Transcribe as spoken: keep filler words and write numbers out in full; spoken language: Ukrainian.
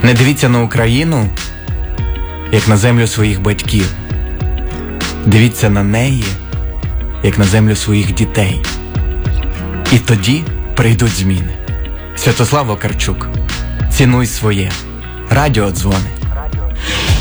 Не дивіться на Україну, як на землю своїх батьків. Дивіться на неї, як на землю своїх дітей. І тоді прийдуть зміни. Святослав Вакарчук. Цінуй своє. Радіо дзвонить.